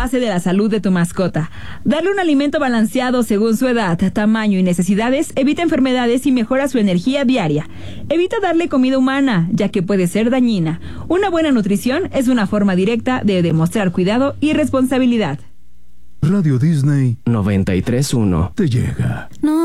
base de la salud de tu mascota. Darle un alimento balanceado según su edad, tamaño y necesidades evita enfermedades y mejora su energía diaria. Evita darle comida humana, ya que puede ser dañina. Una buena nutrición es una forma directa de demostrar cuidado y responsabilidad. Radio Disney 93.1 te llega. No